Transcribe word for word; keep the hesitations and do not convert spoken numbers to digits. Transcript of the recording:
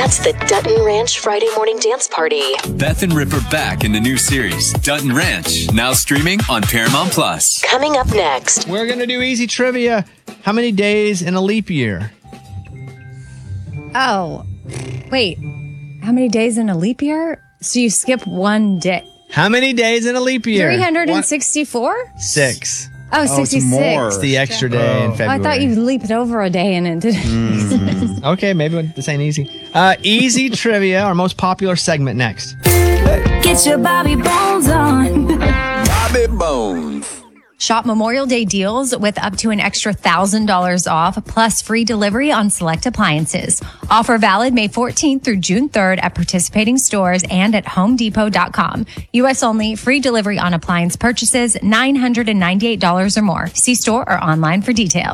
That's the Dutton Ranch Friday Morning Dance Party. Beth and Rip are back in the new series, Dutton Ranch, now streaming on Paramount Plus. Coming up next. We're going to do easy trivia. How many days in a leap year? Oh, wait. How many days in a leap year? So you skip one day. How many days in a leap year? three hundred sixty-four? Six. Oh, Oh, sixty-six. it's more. It's the extra day in Oh, February. I thought you leaped over a day in it. Mm. Okay, maybe this ain't easy. Uh, easy trivia, our most popular segment next. Get your Bobby Bones on. Bobby Bones. Shop Memorial Day deals with up to an extra one thousand dollars off, plus free delivery on select appliances. Offer valid May fourteenth through June third at participating stores and at home depot dot com. U S only, free delivery on appliance purchases, nine hundred ninety-eight dollars or more. See store or online for details.